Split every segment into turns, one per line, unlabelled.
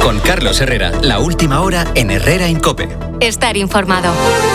Con Carlos Herrera, la última hora en Herrera en COPE.
Estar informado.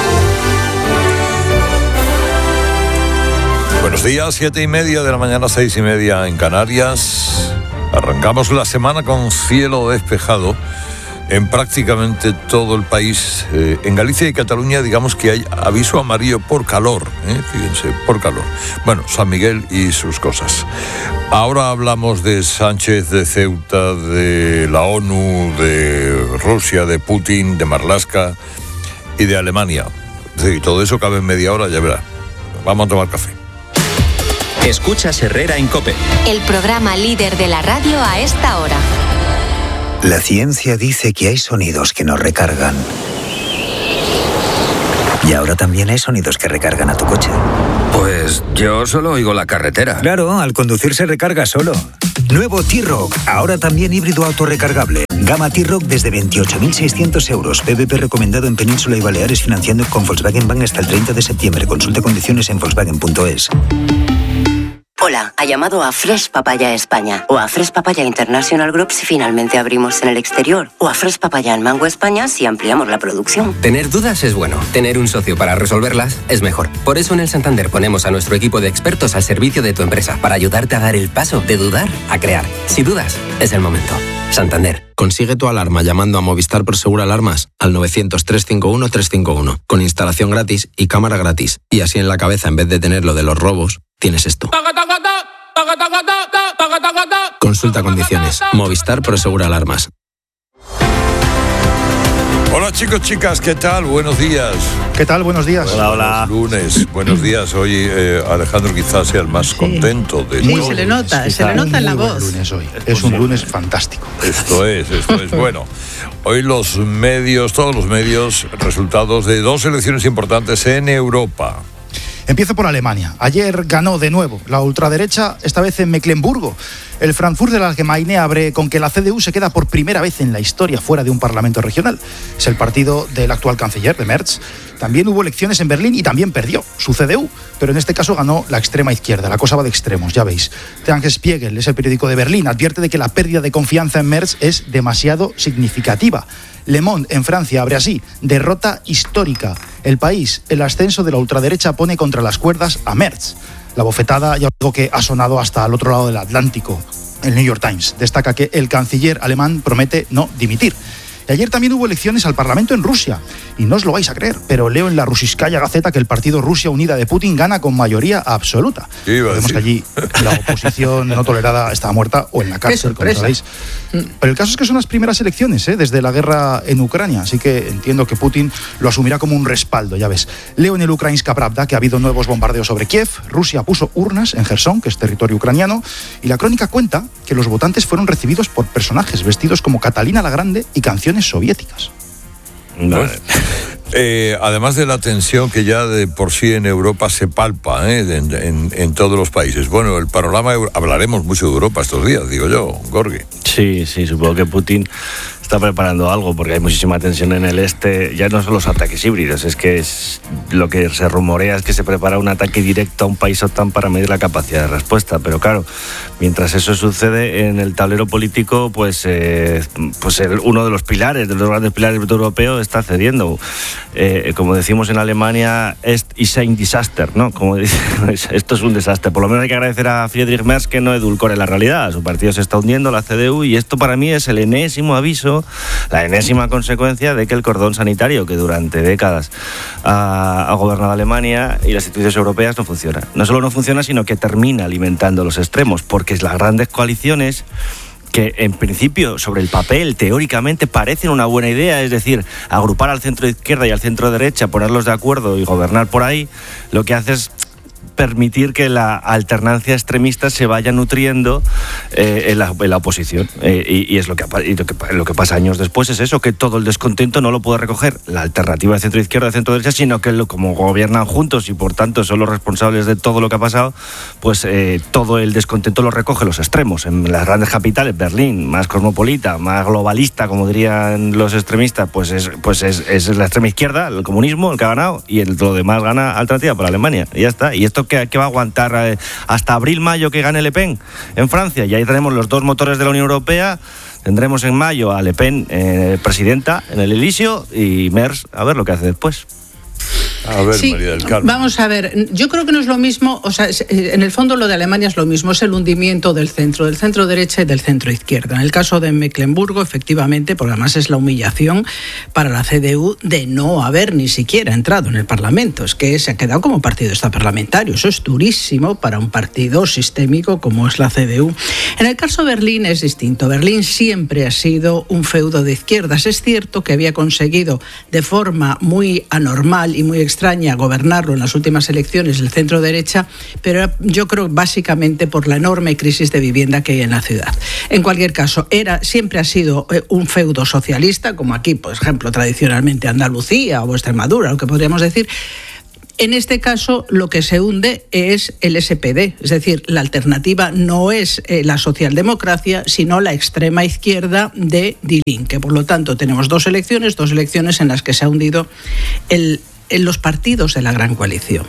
Buenos días, 7:30 de la mañana, 6:30 en Canarias. Arrancamos la semana con cielo despejado en prácticamente todo el país. En Galicia y Cataluña, digamos que hay aviso amarillo por calor, fíjense, por calor. Bueno, San Miguel y sus cosas. Ahora hablamos de Sánchez, de Ceuta, de la ONU, de Rusia, de Putin, de Marlaska y de Alemania. Sí, todo eso cabe en media hora, ya verá. Vamos a tomar café.
Escuchas Herrera en COPE.
El programa líder de la radio a esta hora.
La ciencia dice que hay sonidos que nos recargan. Y ahora también hay sonidos que recargan a tu coche.
Pues yo solo oigo la carretera.
Claro, al conducir se recarga solo. Nuevo T-Roc, ahora también híbrido autorrecargable. Gama T-Roc desde 28.600 euros. PVP recomendado en Península y Baleares, financiando con Volkswagen Bank hasta el 30 de septiembre. Consulte condiciones en volkswagen.es.
Hola, ha llamado a Fresh Papaya España o a Fresh Papaya International Group si finalmente abrimos en el exterior, o a Fresh Papaya en Mango España si ampliamos la producción.
Tener dudas es bueno, tener un socio para resolverlas es mejor. Por eso en el Santander ponemos a nuestro equipo de expertos al servicio de tu empresa para ayudarte a dar el paso de dudar a crear. Si dudas, es el momento. Santander.
Consigue tu alarma llamando a Movistar Prosegur Alarmas al 900-351-351 con instalación gratis y cámara gratis. Y así en la cabeza, en vez de tener lo de los robos, tienes esto. Consulta condiciones. Movistar Prosegur Alarmas.
Hola chicos, chicas, ¿qué tal? Buenos días.
¿Qué tal? Buenos días.
Hola. Lunes, buenos días. Hoy Alejandro quizás sea el más contento de
todos.
Sí,
se le nota en la voz.
Lunes hoy. Es un lunes fantástico.
Esto es. Bueno, hoy todos los medios, resultados de dos elecciones importantes en Europa.
Empiezo por Alemania. Ayer ganó de nuevo la ultraderecha, esta vez en Mecklemburgo. El Frankfurter Allgemeine abre con que la CDU se queda por primera vez en la historia fuera de un parlamento regional. Es el partido del actual canciller, de Merz. También hubo elecciones en Berlín y también perdió su CDU, pero en este caso ganó la extrema izquierda. La cosa va de extremos, ya veis. Tagesspiegel es el periódico de Berlín, advierte de que la pérdida de confianza en Merz es demasiado significativa. Le Monde en Francia abre así: derrota histórica. El País, el ascenso de la ultraderecha pone contra las cuerdas a Merz. La bofetada, ya digo, que ha sonado hasta el otro lado del Atlántico. El New York Times destaca que el canciller alemán promete no dimitir. Y ayer también hubo elecciones al Parlamento en Rusia. Y no os lo vais a creer, pero leo en la Rusiskaya Gaceta que el partido Rusia Unida de Putin gana con mayoría absoluta. Vemos que allí la oposición no tolerada está muerta o en la cárcel, como sabéis. Pero el caso es que son las primeras elecciones desde la guerra en Ucrania, así que entiendo que Putin lo asumirá como un respaldo, ya ves. Leo en el Ukrainska Pravda que ha habido nuevos bombardeos sobre Kiev. Rusia puso urnas en Jersón, que es territorio ucraniano, y la crónica cuenta que los votantes fueron recibidos por personajes vestidos como Catalina la Grande y canciones soviéticas.
Bueno, además de la tensión que ya de por sí en Europa se palpa en todos los países. Bueno, el panorama, hablaremos mucho de Europa estos días, digo yo, Gorgi.
Sí, supongo que Putin está preparando algo porque hay muchísima tensión en el este. Ya no son los ataques híbridos, es que lo que se rumorea es que se prepara un ataque directo a un país OTAN para medir la capacidad de respuesta. Pero claro, mientras eso sucede en el tablero político, pues uno de los grandes pilares europeos está cediendo. Como decimos en Alemania, ist ein Desaster, ¿no? Como dicen, esto es un desastre. Por lo menos hay que agradecer a Friedrich Merz que no edulcore la realidad. Su partido se está hundiendo, la CDU, y esto para mí es el enésimo aviso, la enésima consecuencia de que el cordón sanitario que durante décadas ha gobernado Alemania y las instituciones europeas no funciona. No solo no funciona, sino que termina alimentando los extremos, porque las grandes coaliciones, que en principio, sobre el papel, teóricamente parecen una buena idea, es decir, agrupar al centro izquierda y al centro derecha, ponerlos de acuerdo y gobernar por ahí, lo que hace es permitir que la alternancia extremista se vaya nutriendo en la oposición. Y es lo que pasa años después, es eso, que todo el descontento no lo puede recoger la alternativa de centro-izquierda, de centro-derecha, sino que como gobiernan juntos y por tanto son los responsables de todo lo que ha pasado, pues todo el descontento lo recoge los extremos. En las grandes capitales, Berlín, más cosmopolita, más globalista, como dirían los extremistas, pues es la extrema izquierda, el comunismo, el que ha ganado, y lo demás gana alternativa para Alemania. Y ya está. Y esto que va a aguantar hasta abril-mayo que gane Le Pen en Francia. Y ahí tenemos los dos motores de la Unión Europea Tendremos en mayo a Le Pen presidenta en el Elíseo y Merz a ver lo que hace después.
A ver,
sí,
María del Carmen.
Vamos a ver, yo creo que no es lo mismo, o sea, en el fondo lo de Alemania es lo mismo, es el hundimiento del centro derecha y del centro izquierda. En el caso de Mecklemburgo, efectivamente, porque además es la humillación para la CDU de no haber ni siquiera entrado en el Parlamento, es que se ha quedado como partido extraparlamentario, eso es durísimo para un partido sistémico como es la CDU. En el caso de Berlín es distinto, Berlín siempre ha sido un feudo de izquierdas, es cierto que había conseguido de forma muy anormal y muy extraña gobernarlo en las últimas elecciones el centro derecha, pero yo creo básicamente por la enorme crisis de vivienda que hay en la ciudad. En cualquier caso, siempre ha sido un feudo socialista, como aquí, por ejemplo, tradicionalmente Andalucía o Extremadura, lo que podríamos decir. En este caso, lo que se hunde es el SPD, es decir, la alternativa no es la socialdemocracia, sino la extrema izquierda de Die Linke. Por lo tanto, tenemos dos elecciones en las que se ha hundido en los partidos de la gran coalición.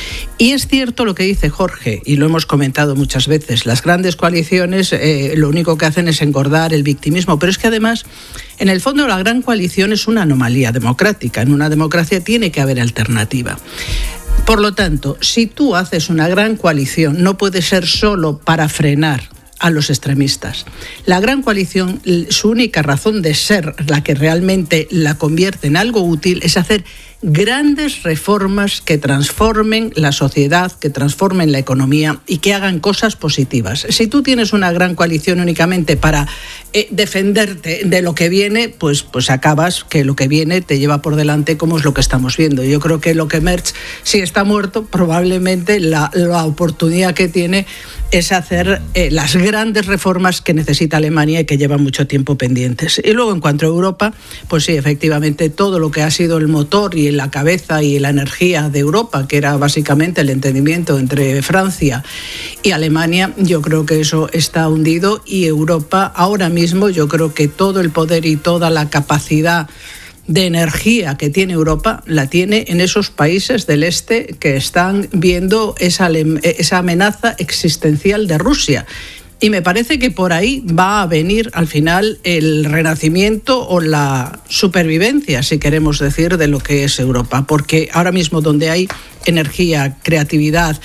Y es cierto lo que dice Jorge, y lo hemos comentado muchas veces, las grandes coaliciones lo único que hacen es engordar el victimismo, pero es que además, en el fondo, la gran coalición es una anomalía democrática. En una democracia tiene que haber alternativa. Por lo tanto, si tú haces una gran coalición, no puede ser solo para frenar a los extremistas. La gran coalición, su única razón de ser, la que realmente la convierte en algo útil, es hacer grandes reformas que transformen la sociedad, que transformen la economía y que hagan cosas positivas. Si tú tienes una gran coalición únicamente para defenderte de lo que viene, pues acabas que lo que viene te lleva por delante, como es lo que estamos viendo. Yo creo que lo que Merz, si está muerto, probablemente la oportunidad que tiene es hacer las grandes reformas que necesita Alemania y que llevan mucho tiempo pendientes. Y luego, en cuanto a Europa, pues sí, efectivamente, todo lo que ha sido el motor y la cabeza y la energía de Europa, que era básicamente el entendimiento entre Francia y Alemania, yo creo que eso está hundido, y Europa ahora mismo, yo creo que todo el poder y toda la capacidad de energía que tiene Europa la tiene en esos países del este que están viendo esa amenaza existencial de Rusia. Y me parece que por ahí va a venir al final el renacimiento o la supervivencia, si queremos decir, de lo que es Europa. Porque ahora mismo donde hay energía, creatividad,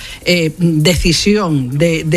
decisión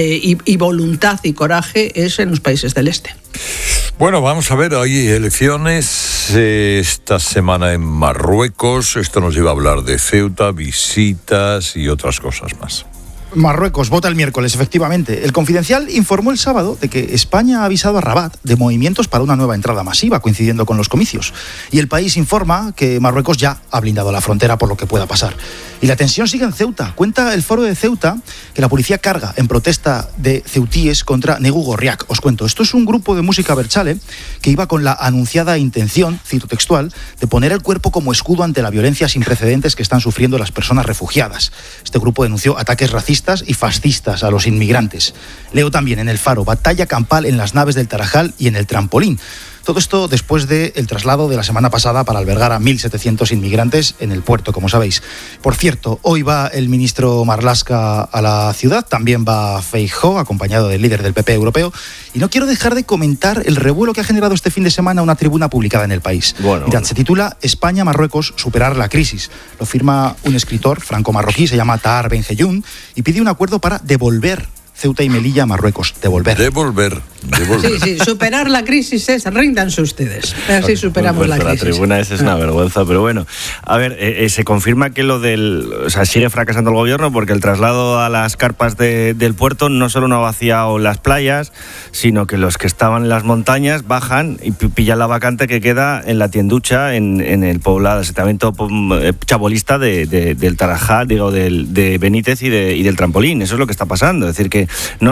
y voluntad y coraje es en los países del este.
Bueno, vamos a ver, hay elecciones esta semana en Marruecos. Esto nos lleva a hablar de Ceuta, visitas y otras cosas más.
Marruecos vota el miércoles, efectivamente. El Confidencial informó el sábado de que España ha avisado a Rabat de movimientos para una nueva entrada masiva, coincidiendo con los comicios. Y El País informa que Marruecos ya ha blindado la frontera por lo que pueda pasar. Y la tensión sigue en Ceuta. Cuenta el Foro de Ceuta que la policía carga en protesta de ceutíes contra Negu Gorriak. Os cuento, esto es un grupo de música berchale que iba con la anunciada intención, cito textual, de poner el cuerpo como escudo ante la violencia sin precedentes que están sufriendo las personas refugiadas. Este grupo denunció ataques racistas y fascistas a los inmigrantes. Leo también en El Faro, batalla campal en las naves del Tarajal y en el Trampolín. Todo esto después del traslado de la semana pasada para albergar a 1.700 inmigrantes en el puerto, como sabéis. Por cierto, hoy va el ministro Marlaska a la ciudad, también va Feijóo, acompañado del líder del PP europeo, y no quiero dejar de comentar el revuelo que ha generado este fin de semana una tribuna publicada en El País. Mirad, se titula España-Marruecos, superar la crisis. Lo firma un escritor franco-marroquí, se llama Tahar Ben-Jeyoun, y pide un acuerdo para devolver Ceuta y Melilla a Marruecos. Devolver.
Sí, superar la crisis es, ríndanse ustedes. Así superamos la crisis.
La tribuna es una vergüenza, pero bueno. A ver, se confirma que sigue fracasando el gobierno porque el traslado a las carpas del puerto no solo no ha vaciado las playas, sino que los que estaban en las montañas bajan y pillan la vacante que queda en la tienducha en el poblado, el asentamiento chabolista del Tarajal, de Benítez y del Trampolín. Eso es lo que está pasando. Es decir, que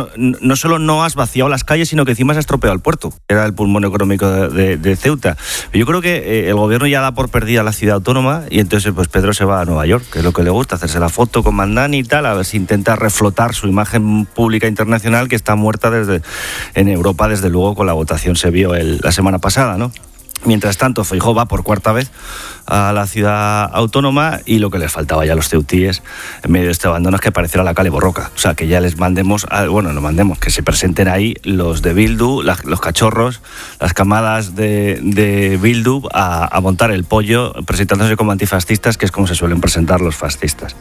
no solo no has vaciado las calles, sino que encima has estropeado el puerto, que era el pulmón económico de Ceuta. Yo creo que el gobierno ya da por perdida la ciudad autónoma y entonces pues Pedro se va a Nueva York, que es lo que le gusta, hacerse la foto con Mandani y tal, a ver si intenta reflotar su imagen pública internacional, que está muerta en Europa, desde luego, con la votación se vio la semana pasada, ¿no? Mientras tanto, Feijóo va por cuarta vez a la ciudad autónoma y lo que les faltaba ya a los ceutíes en medio de este abandono es que apareciera la Kale Borroka. O sea, que ya les mandemos, que se presenten ahí los de Bildu, los cachorros, las camadas de Bildu a montar el pollo presentándose como antifascistas, que es como se suelen presentar los fascistas.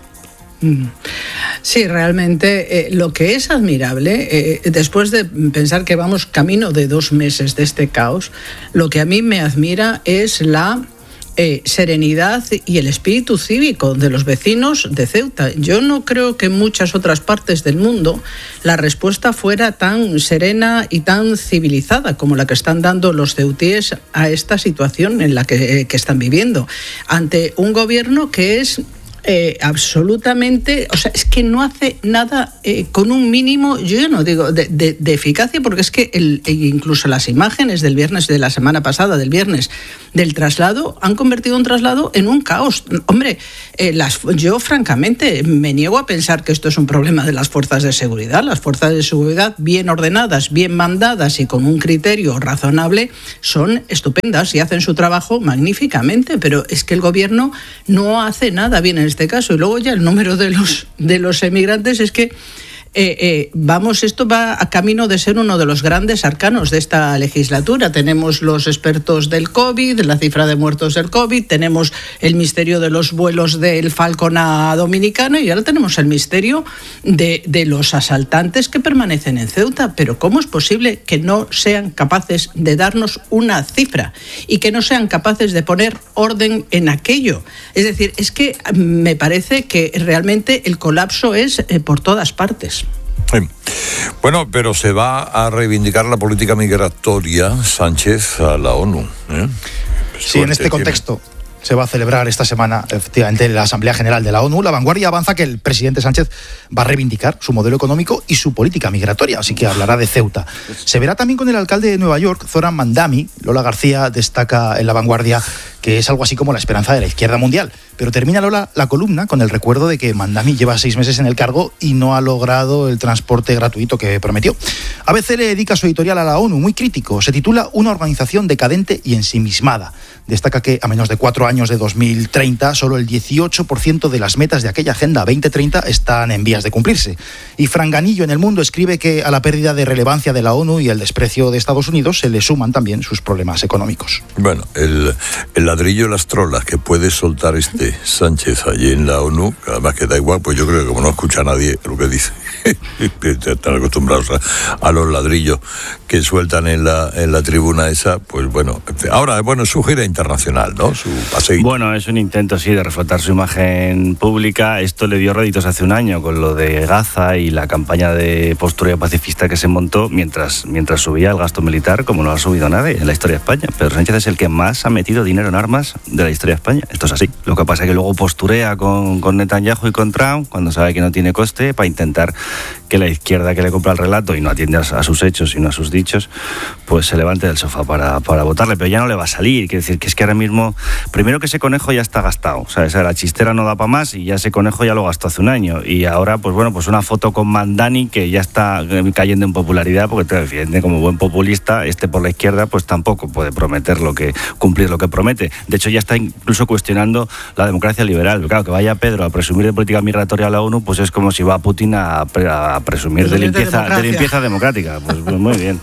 Sí, realmente lo que es admirable, después de pensar que vamos camino de 2 meses de este caos, lo que a mí me admira es la serenidad y el espíritu cívico de los vecinos de Ceuta. Yo no creo que en muchas otras partes del mundo la respuesta fuera tan serena y tan civilizada como la que están dando los ceutíes a esta situación en la que están viviendo, ante un gobierno que es absolutamente, o sea, es que no hace nada con un mínimo, yo no digo de eficacia, porque es que incluso las imágenes del viernes de la semana pasada, del viernes del traslado, han convertido un traslado en un caos. Hombre, yo francamente me niego a pensar que esto es un problema de las fuerzas de seguridad. Las fuerzas de seguridad bien ordenadas, bien mandadas y con un criterio razonable son estupendas y hacen su trabajo magníficamente, pero es que el gobierno no hace nada bien en este caso. Y luego ya el número de los emigrantes es que esto va a camino de ser uno de los grandes arcanos de esta legislatura. Tenemos los expertos del COVID, la cifra de muertos del COVID, tenemos el misterio de los vuelos del Falcon a Dominicana y ahora tenemos el misterio de los asaltantes que permanecen en Ceuta. Pero ¿cómo es posible que no sean capaces de darnos una cifra y que no sean capaces de poner orden en aquello? Es decir, es que me parece que realmente el colapso es por todas partes.
Bueno, pero se va a reivindicar la política migratoria Sánchez a la ONU.
Sí, en este contexto se va a celebrar esta semana, efectivamente, la Asamblea General de la ONU. La Vanguardia avanza que el presidente Sánchez va a reivindicar su modelo económico y su política migratoria, así que hablará de Ceuta. Se verá también con el alcalde de Nueva York, Zoran Mandami. Lola García destaca en La Vanguardia que es algo así como la esperanza de la izquierda mundial. Pero termina Lola la columna con el recuerdo de que Mandami lleva 6 meses en el cargo y no ha logrado el transporte gratuito que prometió. ABC le dedica su editorial a la ONU, muy crítico. Se titula Una organización decadente y ensimismada. Destaca que a menos de 4 años de 2030, solo el 18% de las metas de aquella Agenda 2030 están en vías de cumplirse. Y Franganillo en El Mundo escribe que a la pérdida de relevancia de la ONU y el desprecio de Estados Unidos se le suman también sus problemas económicos.
Bueno, el ladrillo de las trolas que puede soltar Sánchez allí en la ONU, además que da igual, pues yo creo que como no escucha a nadie lo que dice, están acostumbrados a los ladrillos que sueltan en la tribuna esa, pues bueno. Ahora, bueno, es su gira internacional, ¿no? Su paseíto.
Bueno, es un intento, sí, de reflotar su imagen pública. Esto le dio réditos hace un año con lo de Gaza y la campaña de postura pacifista que se montó mientras subía el gasto militar, como no ha subido nadie en la historia de España. Pedro Sánchez es el que más ha metido dinero en armas de la historia de España. Esto es así. Lo que pasa es que luego posturea con Netanyahu y con Trump cuando sabe que no tiene coste para intentar que la izquierda que le compra el relato y no atiende a sus hechos sino a sus dichos, pues se levante del sofá para votarle, pero ya no le va a salir. Quiere decir que es que ahora mismo, primero que ese conejo ya está gastado, o sea, la chistera no da para más y ya ese conejo ya lo gastó hace un año y ahora pues bueno, pues una foto con Mandani que ya está cayendo en popularidad porque te defiende como buen populista, por la izquierda pues tampoco puede cumplir lo que promete. De hecho ya está incluso cuestionando la democracia liberal. Pero claro, que vaya Pedro a presumir de política migratoria a la ONU, pues es como si va Putin a presumir de limpieza democrática. Pues muy bien.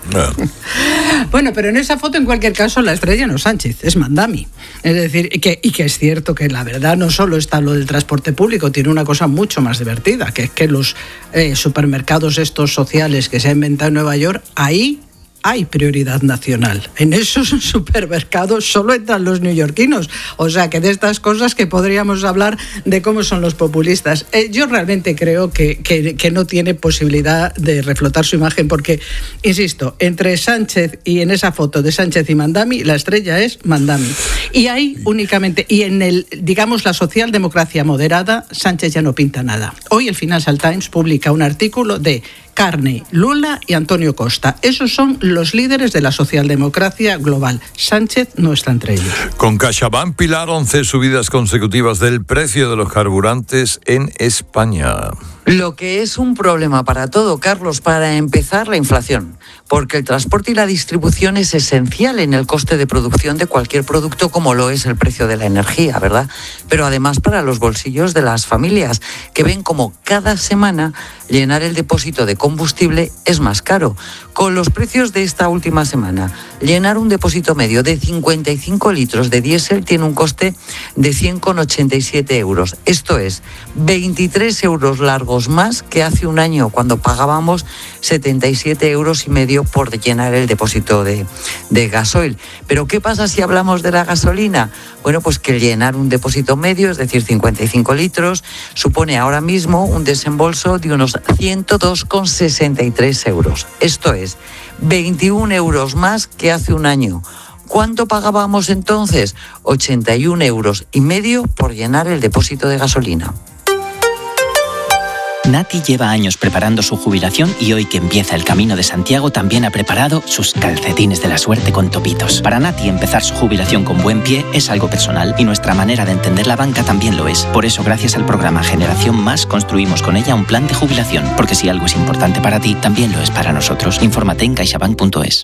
Bueno, pero en esa foto en cualquier caso la estrella no es Sánchez, es Mandami. Es decir, que es cierto que la verdad no solo está lo del transporte público, tiene una cosa mucho más divertida, que es que los supermercados estos sociales que se ha inventado en Nueva York, ahí hay prioridad nacional. En esos supermercados solo entran los neoyorquinos. O sea, que de estas cosas que podríamos hablar de cómo son los populistas. Yo realmente creo que no tiene posibilidad de reflotar su imagen porque, insisto, entre Sánchez y en esa foto de Sánchez y Mandami, la estrella es Mandami. Y ahí únicamente, y en la socialdemocracia moderada, Sánchez ya no pinta nada. Hoy el Financial Times publica un artículo de Carney, Lula y Antonio Costa. Esos son los líderes de la socialdemocracia global. Sánchez no está entre ellos.
Con CaixaBank, Pilar, 11 subidas consecutivas del precio de los carburantes en España.
Lo que es un problema para todo, Carlos, para empezar, la inflación. porque el transporte y la distribución es esencial en el coste de producción de cualquier producto, como lo es el precio de la energía, ¿verdad? Pero además para los bolsillos de las familias, que ven como cada semana llenar el depósito de combustible es más caro. Con los precios de esta última semana, llenar un depósito medio de 55 litros de diésel tiene un coste de 100,87 euros. Esto es 23 euros largos más que hace un año, cuando pagábamos 77,5 euros por llenar el depósito de gasoil. Pero ¿qué pasa si hablamos de la gasolina? Bueno, pues que llenar un depósito medio, es decir, 55 litros, supone ahora mismo un desembolso de unos 102,63 euros. Esto es 21 euros más que hace un año. ¿Cuánto pagábamos entonces? 81,5 euros por llenar el depósito de gasolina.
Nati lleva años preparando su jubilación y hoy que empieza el Camino de Santiago también ha preparado sus calcetines de la suerte con topitos. Para Nati, empezar su jubilación con buen pie es algo personal y nuestra manera de entender la banca también lo es. Por eso, gracias al programa Generación Más, construimos con ella un plan de jubilación, porque si algo es importante para ti, también lo es para nosotros. Infórmate en caixabank.es.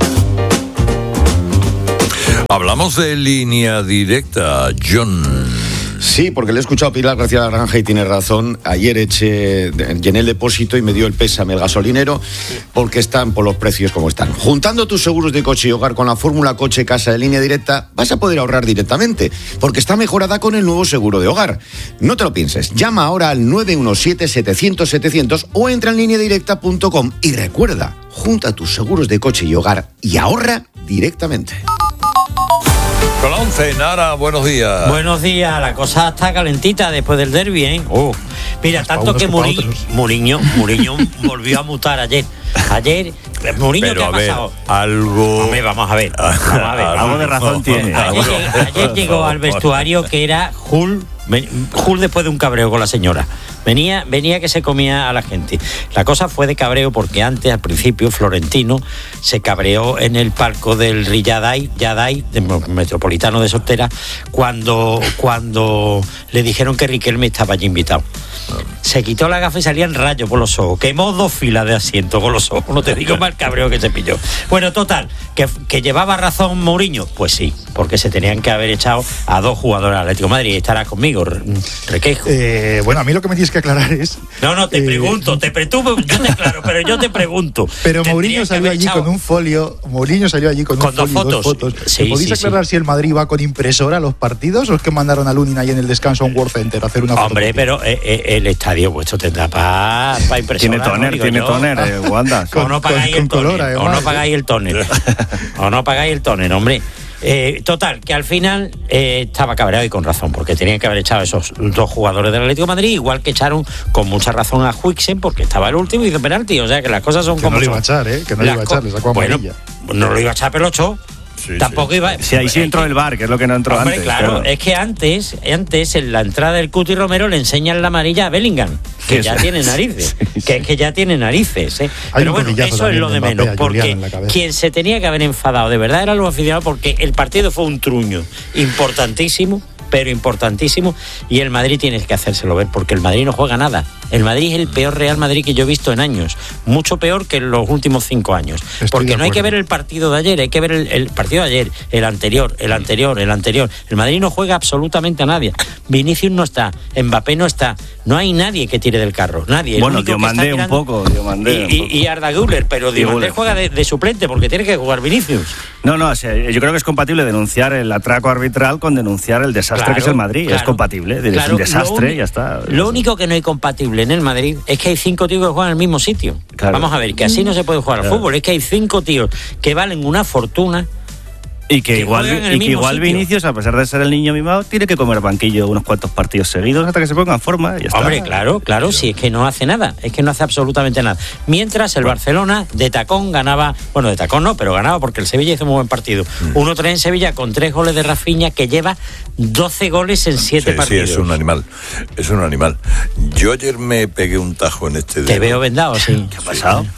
Hablamos de línea directa, John.
Sí, porque le he escuchado a Pilar García Laranja y tiene razón. Ayer llené el depósito y me dio el pésame el gasolinero porque están por los precios como están. Juntando tus seguros de coche y hogar con la fórmula Coche Casa de Línea Directa, vas a poder ahorrar directamente, porque está mejorada con el nuevo seguro de hogar. No te lo pienses, llama ahora al 917-700-700 o entra en lineadirecta.com y recuerda, junta tus seguros de coche y hogar y ahorra directamente.
Con la 11, Nara, buenos días.
Buenos días, la cosa está calentita después del derbi, ¿eh? Mira, tanto que Mourinho volvió a mutar ayer. Mourinho, ¿qué ha pasado? Vamos a ver.
Algo de razón tiene.
Ayer llegó al vestuario que era Hull después de un cabreo con la señora. Venía que se comía a la gente. La cosa fue de cabreo porque antes, al principio, Florentino se cabreó en el palco del Yadai, del Metropolitano de Sotera, cuando le dijeron que Riquelme estaba allí invitado. Se quitó la gafa y salían rayos por los ojos. Quemó 2 filas de asiento con los ojos. No te digo mal cabreo que se pilló. Bueno, total, que llevaba razón Mourinho. Pues sí, porque se tenían que haber echado a 2 jugadores del Atlético de Madrid. Estarás conmigo, Requejo.
Bueno, a mí lo que me tienes que aclarar es...
No, te pregunto. Yo te aclaro, pero yo te pregunto.
Pero Mourinho salió allí con un folio. Con 2 fotos. Sí, ¿podéis aclarar si el Madrid va con impresora a los partidos o es que mandaron a Lunin ahí en el descanso a un World Center a hacer una foto?
Hombre, pero el estadio vuestro tendrá para impresionar.
Tiene toner, Wanda.
O no pagáis el toner. O no pagáis el toner, hombre. Total, que al final estaba cabreado y con razón, porque tenían que haber echado esos 2 jugadores del Atlético de Madrid, igual que echaron con mucha razón a Huijsen, porque estaba el último y hizo penalti. O sea que las cosas son como
no
son.
Le iba a echar, que no le iba a echar, le sacó amarilla.
Bueno, no lo iba a echar, pero lo echó.
Sí,
tampoco iba.
Sí, ahí sí entró el VAR, que es lo que no entró antes.
Claro, es que antes en la entrada del Cuti Romero le enseñan la amarilla a Bellingham, que ya tiene narices. Que ya tiene narices. Pero bueno, eso es lo de menos, porque quien se tenía que haber enfadado de verdad eran los aficionados, porque el partido fue un truño importantísimo, y el Madrid tiene que hacérselo ver, porque el Madrid no juega nada. El Madrid es el peor Real Madrid que yo he visto en años, mucho peor que en los últimos 5 años. Porque no hay que ver el partido de ayer, hay que ver el partido de ayer, el anterior. El Madrid no juega absolutamente a nadie. Vinicius no está, Mbappé no está, no hay nadie que tire del carro, nadie.
Bueno, Diomandé un poco.
Y Arda Güler, pero Diomandé juega de suplente porque tiene que jugar Vinicius.
No, o sea, yo creo que es compatible denunciar el atraco arbitral con denunciar el desastre que es el Madrid. Es compatible, es un desastre, ya está.
Lo único que no hay compatible en el Madrid es que hay 5 tíos que juegan en el mismo sitio. Vamos a ver, que así no se puede jugar al fútbol. Es que hay 5 tíos que valen una fortuna.
Y que igual Vinicius, a pesar de ser el niño mimado, tiene que comer banquillo unos cuantos partidos seguidos hasta que se ponga en forma. Y ya está.
Hombre, claro, sí, es que no hace nada, es que no hace absolutamente nada. Mientras el Barcelona de tacón ganaba, bueno, de tacón no, pero ganaba porque el Sevilla hizo un muy buen partido. 1-3 en Sevilla con 3 goles de Rafinha, que lleva 12 goles en 7 partidos.
Sí, es un animal. Yo ayer me pegué un tajo en este dedo.
Te veo vendado, sí.
¿Qué ha pasado?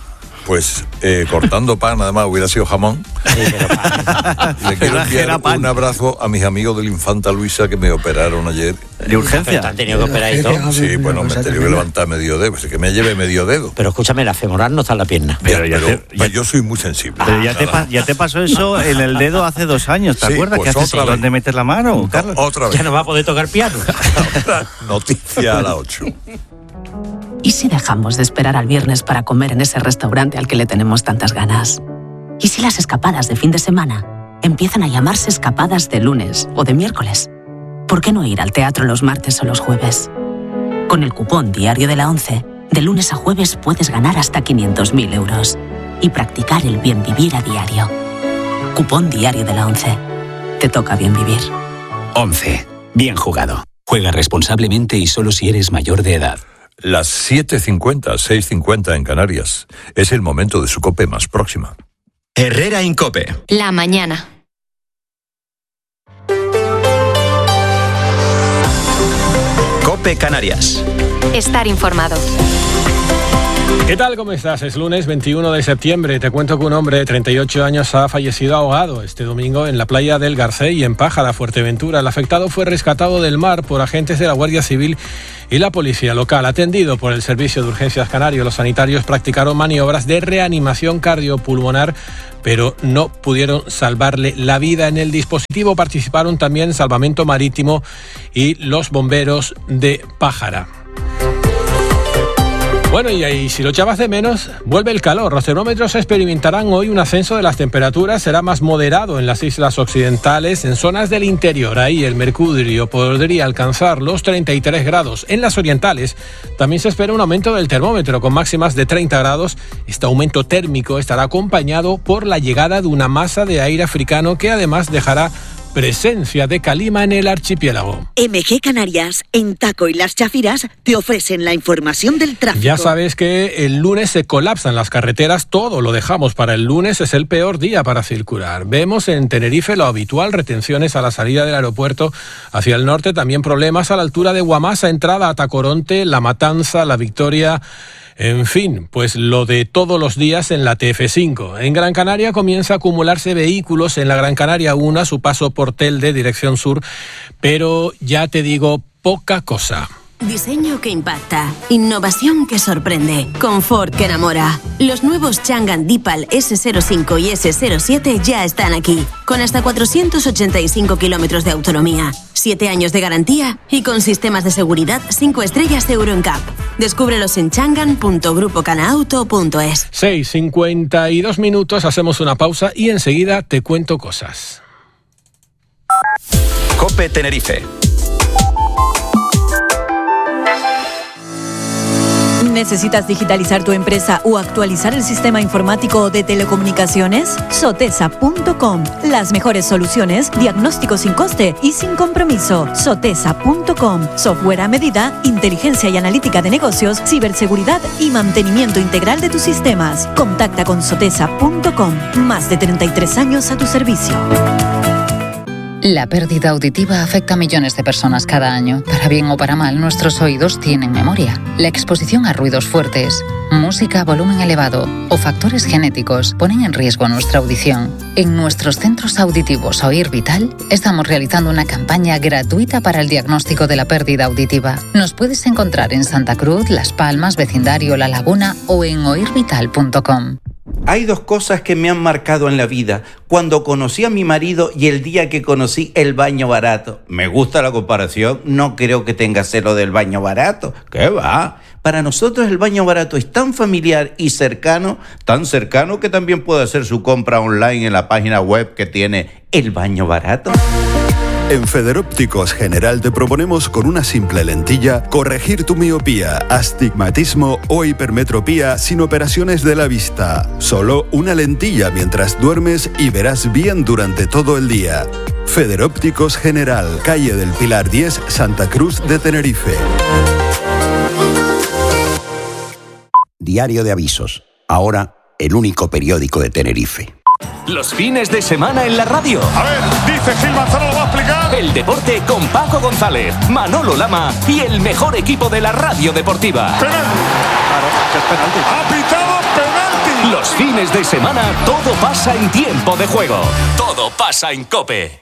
Pues cortando pan, además hubiera sido jamón. Le quiero enviar un abrazo a mis amigos de la Infanta Luisa que me operaron ayer.
¿De urgencia?
¿Te han tenido que operar y todo?
Sí, bueno, me he tenido que levantar medio dedo, pues que me lleve medio dedo.
Pero escúchame, la femoral no está en la pierna.
Pero yo soy muy sensible.
Pero ya te pasó eso en el dedo hace 2 años, ¿te acuerdas?
Pues
¿Qué haces? ¿Dónde metes la mano, Carlos?
Otra vez.
Ya no va a poder tocar piano.
Noticia a las 8.
¿Y si dejamos de esperar al viernes para comer en ese restaurante al que le tenemos tantas ganas? ¿Y si las escapadas de fin de semana empiezan a llamarse escapadas de lunes o de miércoles? ¿Por qué no ir al teatro los martes o los jueves? Con el cupón Diario de la ONCE, de lunes a jueves puedes ganar hasta 500.000 euros y practicar el bien vivir a diario. Cupón Diario de la ONCE. Te toca bien vivir.
11. Bien jugado. Juega responsablemente y solo si eres mayor de edad.
Las 7:50, 6:50 en Canarias. Es el momento de su COPE más próxima.
Herrera Incope.
La mañana.
COPE Canarias.
Estar informado.
¿Qué tal? ¿Cómo estás? Es lunes 21 de septiembre. Te cuento que un hombre de 38 años ha fallecido ahogado este domingo en la playa del Garcey, en Pájara, Fuerteventura. El afectado fue rescatado del mar por agentes de la Guardia Civil y la policía local. Atendido por el Servicio de Urgencias Canario, los sanitarios practicaron maniobras de reanimación cardiopulmonar, pero no pudieron salvarle la vida. En el dispositivo participaron también Salvamento Marítimo y los bomberos de Pájara. Bueno, y ahí, si lo echabas de menos, vuelve el calor. Los termómetros experimentarán hoy un ascenso de las temperaturas. Será más moderado en las islas occidentales. En zonas del interior, ahí el mercurio podría alcanzar los 33 grados. En las orientales también se espera un aumento del termómetro con máximas de 30 grados. Este aumento térmico estará acompañado por la llegada de una masa de aire africano que además dejará presencia de calima en el archipiélago.
MG Canarias, en Taco y Las Chafiras, te ofrecen la información del tráfico.
Ya sabes que el lunes se colapsan las carreteras, todo lo dejamos para el lunes, es el peor día para circular. Vemos en Tenerife lo habitual, retenciones a la salida del aeropuerto hacia el norte, también problemas a la altura de Guamasa, entrada a Tacoronte, La Matanza, La Victoria. En fin, pues lo de todos los días en la TF5. En Gran Canaria comienza a acumularse vehículos en la Gran Canaria 1 a su paso por Telde, dirección sur, pero ya te digo, poca cosa.
Diseño que impacta, innovación que sorprende, confort que enamora. Los nuevos Changan Deepal S05 y S07 ya están aquí, con hasta 485 kilómetros de autonomía, 7 años de garantía y con sistemas de seguridad 5 estrellas Euro NCAP. Descúbrelos en changan.grupocanauto.es.
6:52 minutos, hacemos una pausa y enseguida te cuento cosas.
COPE Tenerife.
¿Necesitas digitalizar tu empresa o actualizar el sistema informático de telecomunicaciones? Sotesa.com. Las mejores soluciones, diagnóstico sin coste y sin compromiso. Sotesa.com. Software a medida, inteligencia y analítica de negocios, ciberseguridad y mantenimiento integral de tus sistemas. Contacta con Sotesa.com. Más de 33 años a tu servicio.
La pérdida auditiva afecta a millones de personas cada año. Para bien o para mal, nuestros oídos tienen memoria. La exposición a ruidos fuertes, música a volumen elevado o factores genéticos ponen en riesgo nuestra audición. En nuestros centros auditivos Oír Vital estamos realizando una campaña gratuita para el diagnóstico de la pérdida auditiva. Nos puedes encontrar en Santa Cruz, Las Palmas, vecindario La Laguna o en oirvital.com.
Hay dos cosas que me han marcado en la vida. Cuando conocí a mi marido y el día que conocí el baño barato. Me gusta la comparación, no creo que tenga celo del baño barato. ¿Qué va? Para nosotros el baño barato es tan familiar y cercano, tan cercano que también puede hacer su compra online en la página web que tiene el baño barato.
En Federópticos General te proponemos con una simple lentilla corregir tu miopía, astigmatismo o hipermetropía sin operaciones de la vista. Solo una lentilla mientras duermes y verás bien durante todo el día. Federópticos General, calle del Pilar 10, Santa Cruz de Tenerife.
Diario de Avisos. Ahora, el único periódico de Tenerife.
Los fines de semana en la radio.
A ver, dice Gil Manzano, lo va a explicar.
El deporte con Paco González, Manolo Lama y el mejor equipo de la radio deportiva.
Penalti.
Claro, es penalti.
Ha pitado penalti.
Los fines de semana todo pasa en Tiempo de Juego. Todo pasa en COPE.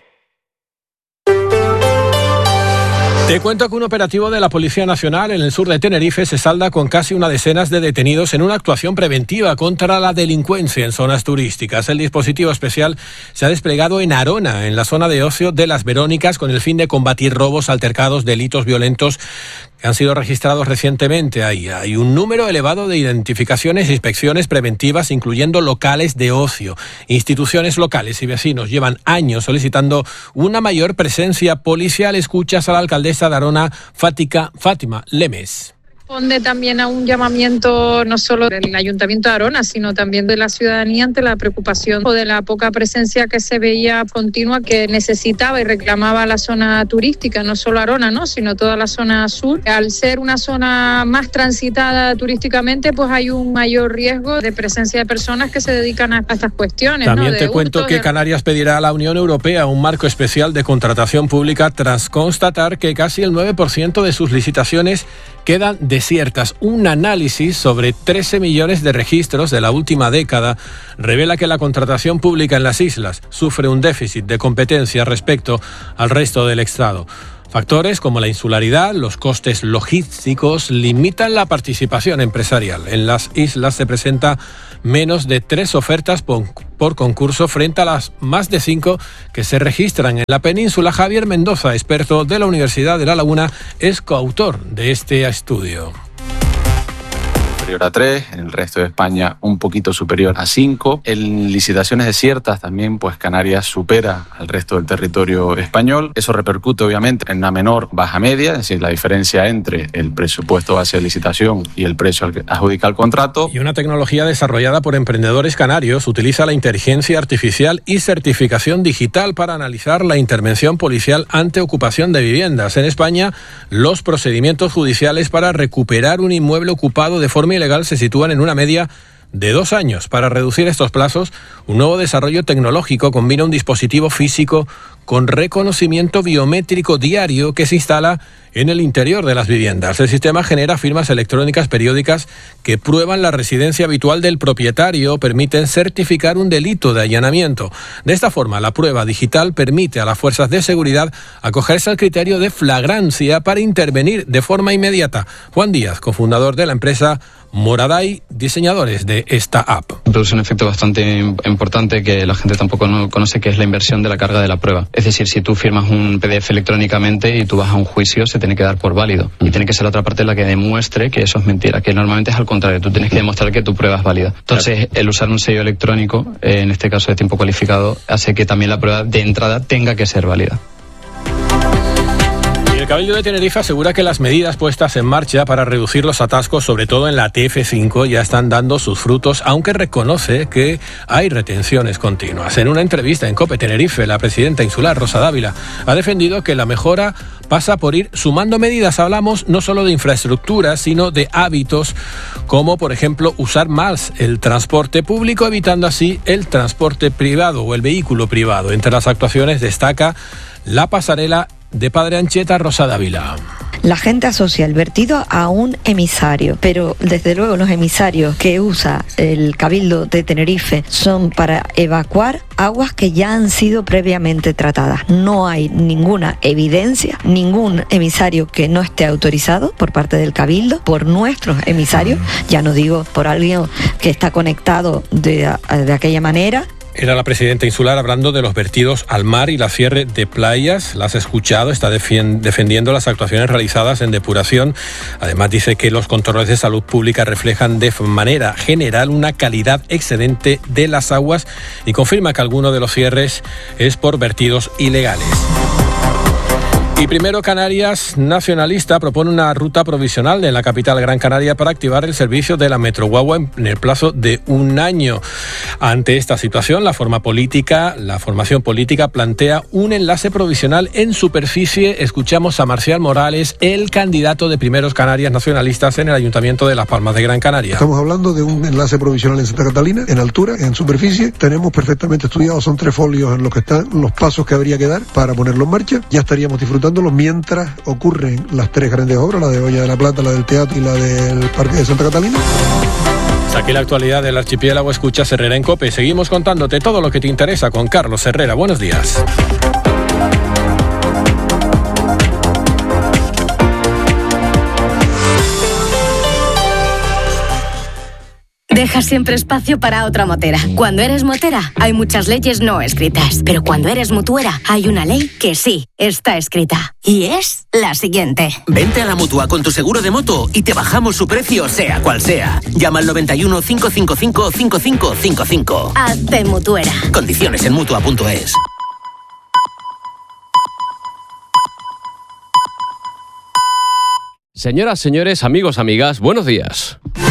Te cuento que un operativo de la Policía Nacional en el sur de Tenerife se salda con casi una decena de detenidos en una actuación preventiva contra la delincuencia en zonas turísticas. El dispositivo especial se ha desplegado en Arona, en la zona de ocio de Las Verónicas, con el fin de combatir robos, altercados, delitos violentos que han sido registrados recientemente ahí. Hay un número elevado de identificaciones e inspecciones preventivas, incluyendo locales de ocio. Instituciones locales y vecinos llevan años solicitando una mayor presencia policial. Escuchas a la alcaldesa de Arona, Fátima Lemes.
Responde también a un llamamiento no solo del Ayuntamiento de Arona, sino también de la ciudadanía ante la preocupación o de la poca presencia que se veía continua que necesitaba y reclamaba la zona turística, no solo Arona, ¿no?, sino toda la zona sur. Al ser una zona más transitada turísticamente, pues hay un mayor riesgo de presencia de personas que se dedican a estas cuestiones.
También
¿no?
te cuento que Canarias pedirá a la Unión Europea un marco especial de contratación pública tras constatar que casi el 9% de sus licitaciones quedan desiertas. Un análisis sobre 13 millones de registros de la última década revela que la contratación pública en las islas sufre un déficit de competencia respecto al resto del Estado. Factores como la insularidad, los costes logísticos limitan la participación empresarial. En las islas se presenta menos de 3 ofertas por concurso frente a las más de 5 que se registran en la península. Javier Mendoza, experto de la Universidad de La Laguna, es coautor de este estudio.
Superior a 3, en el resto de España un poquito superior a 5. En licitaciones desiertas también, pues Canarias supera al resto del territorio español. Eso repercute obviamente en una menor baja media, es decir, la diferencia entre el presupuesto base de licitación y el precio al que adjudica el contrato.
Y una tecnología desarrollada por emprendedores canarios utiliza la inteligencia artificial y certificación digital para analizar la intervención policial ante ocupación de viviendas. En España, los procedimientos judiciales para recuperar un inmueble ocupado de forma ilegal se sitúan en una media de 2 años. Para reducir estos plazos, un nuevo desarrollo tecnológico combina un dispositivo físico con reconocimiento biométrico diario que se instala en el interior de las viviendas. El sistema genera firmas electrónicas periódicas que prueban la residencia habitual del propietario, permiten certificar un delito de allanamiento. De esta forma, la prueba digital permite a las fuerzas de seguridad acogerse al criterio de flagrancia para intervenir de forma inmediata. Juan Díaz, cofundador de la empresa Moraday, diseñadores de esta app.
Produce un efecto bastante importante que la gente tampoco no conoce, que es la inversión de la carga de la prueba. Es decir, si tú firmas un PDF electrónicamente y tú vas a un juicio, se tiene que dar por válido. Y tiene que ser la otra parte la que demuestre que eso es mentira, que normalmente es al contrario. Tú tienes que demostrar que tu prueba es válida. Entonces, el usar un sello electrónico, en este caso de tiempo cualificado, hace que también la prueba de entrada tenga que ser válida.
El Cabildo de Tenerife asegura que las medidas puestas en marcha para reducir los atascos, sobre todo en la TF5, ya están dando sus frutos, aunque reconoce que hay retenciones continuas. En una entrevista en COPE Tenerife, la presidenta insular, Rosa Dávila, ha defendido que la mejora pasa por ir sumando medidas. Hablamos no solo de infraestructura, sino de hábitos, como por ejemplo usar más el transporte público, evitando así el transporte privado o el vehículo privado. Entre las actuaciones destaca la pasarela de Padre Ancheta, Rosa Dávila.
La gente asocia el vertido a un emisario, pero desde luego los emisarios que usa el Cabildo de Tenerife son para evacuar aguas que ya han sido previamente tratadas. No hay ninguna evidencia, ningún emisario que no esté autorizado por parte del Cabildo, por nuestros emisarios, ya no digo por alguien que está conectado de aquella manera.
Era la presidenta insular hablando de los vertidos al mar y la cierre de playas. La has escuchado, está defendiendo las actuaciones realizadas en depuración. Además dice que los controles de salud pública reflejan de manera general una calidad excelente de las aguas y confirma que alguno de los cierres es por vertidos ilegales. Y Primero Canarias Nacionalista propone una ruta provisional en la capital Gran Canaria para activar el servicio de la Metroguagua en el plazo de 1 año. Ante esta situación, la formación política plantea un enlace provisional en superficie. Escuchamos a Marcial Morales, el candidato de Primeros Canarias Nacionalistas en el Ayuntamiento de Las Palmas de Gran Canaria.
Estamos hablando de un enlace provisional en Santa Catalina, en altura, en superficie. Tenemos perfectamente estudiado, son 3 folios en los que están los pasos que habría que dar para ponerlo en marcha. Ya estaríamos disfrutando mientras ocurren las 3 grandes obras, la de Olla de la Plata, la del Teatro y la del Parque de Santa Catalina.
Hasta aquí la actualidad del archipiélago. Escuchas Herrera en COPE. Seguimos contándote todo lo que te interesa con Carlos Herrera. Buenos días.
Deja siempre espacio para otra motera. Cuando eres motera, hay muchas leyes no escritas. Pero cuando eres mutuera, hay una ley que sí está escrita. Y es la siguiente.
Vente a la Mutua con tu seguro de moto y te bajamos su precio, sea cual sea. Llama al 91 555 5555.
Hazte mutuera.
Condiciones en Mutua.es.
Señoras, señores, amigos, amigas, buenos días.